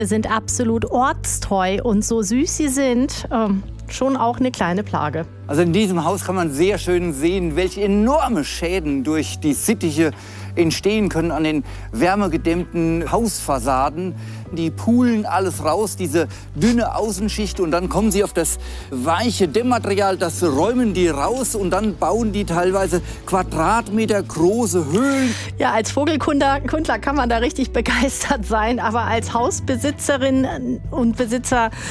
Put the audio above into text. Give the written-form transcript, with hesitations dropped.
Sind absolut ortstreu und so süß sie sind, schon auch eine kleine Plage. Also in diesem Haus kann man sehr schön sehen, welche enorme Schäden durch die Sittiche entstehen können an den wärmegedämmten Hausfassaden. Die pulen alles raus, diese dünne Außenschicht, und dann kommen sie auf das weiche Dämmmaterial, das räumen die raus und dann bauen die teilweise quadratmetergroße Höhlen. Ja, als Vogelkundler kann man da richtig begeistert sein, aber als Hausbesitzerin und Besitzer